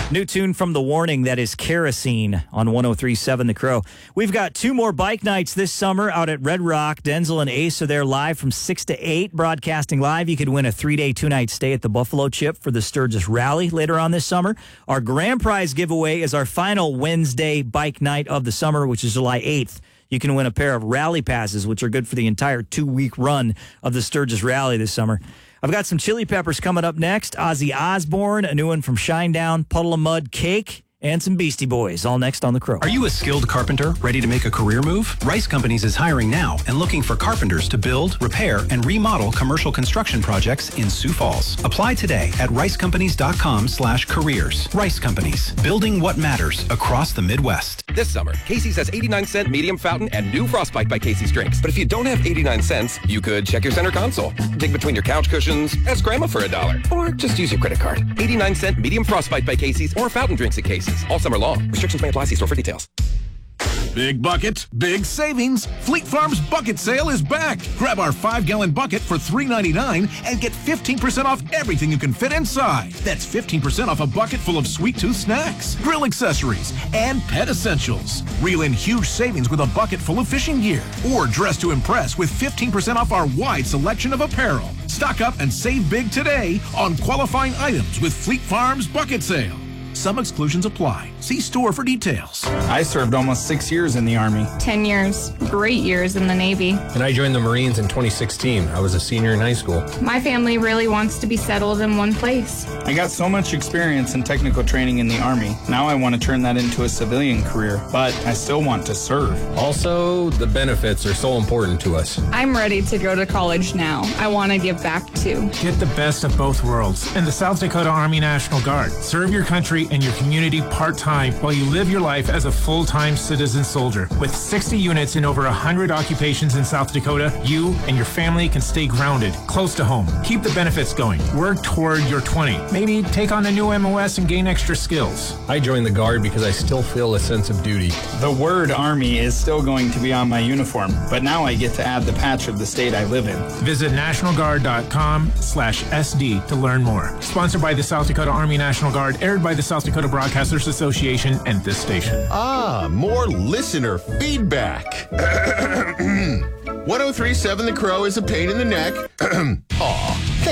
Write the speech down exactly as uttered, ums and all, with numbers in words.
New tune from The Warning, that is Kerosene on one oh three point seven The Crow. We've got two more bike nights this summer out at Red Rock. Denzel and Ace are there live from six to eight, broadcasting live. You could win a three-day, two-night stay at the Buffalo Chip for the Sturgis Rally later on this summer. Our grand prize giveaway is our final Wednesday bike night of the summer, which is July eighth. You can win a pair of rally passes, which are good for the entire two-week run of the Sturgis Rally this summer. I've got some Chili Peppers coming up next. Ozzy Osbourne, a new one from Shinedown, Puddle of Mud, Cake, and some Beastie Boys, all next on The Crow. Are you a skilled carpenter ready to make a career move? Rice Companies is hiring now and looking for carpenters to build, repair, and remodel commercial construction projects in Sioux Falls. Apply today at ricecompanies.com slash careers. Rice Companies, building what matters across the Midwest. This summer, Casey's has eighty-nine cent medium fountain and new Frostbite by Casey's drinks. But if you don't have eighty-nine cents, you could check your center console, dig between your couch cushions, ask Grandma for a dollar, or just use your credit card. eighty-nine cent medium Frostbite by Casey's or fountain drinks at Casey's. All summer long. Restrictions may apply. See store for details. Big bucket, big savings. Fleet Farm's bucket sale is back. Grab our five-gallon bucket for three ninety-nine and get fifteen percent off everything you can fit inside. That's fifteen percent off a bucket full of sweet tooth snacks, grill accessories, and pet essentials. Reel in huge savings with a bucket full of fishing gear. Or dress to impress with fifteen percent off our wide selection of apparel. Stock up and save big today on qualifying items with Fleet Farm's bucket sale. Some exclusions apply. See store for details. I served almost six years in the Army. Ten years. Great years in the Navy. And I joined the Marines in twenty sixteen. I was a senior in high school. My family really wants to be settled in one place. I got so much experience and technical training in the Army. Now I want to turn that into a civilian career, but I still want to serve. Also, the benefits are so important to us. I'm ready to go to college now. I want to give back too. Get the best of both worlds in the South Dakota Army National Guard. Serve your country and your community part-time while you live your life as a full-time citizen soldier. With sixty units in over one hundred occupations in South Dakota, you and your family can stay grounded, close to home. Keep the benefits going. Work toward your twenty. Maybe take on a new M O S and gain extra skills. I joined the Guard because I still feel a sense of duty. The word Army is still going to be on my uniform, but now I get to add the patch of the state I live in. Visit nationalguard.com slash SD to learn more. Sponsored by the South Dakota Army National Guard, aired by the South Dakota Broadcasters Association and this station. Ah, more listener feedback. one oh three point seven The Crow is a pain in the neck. Aw.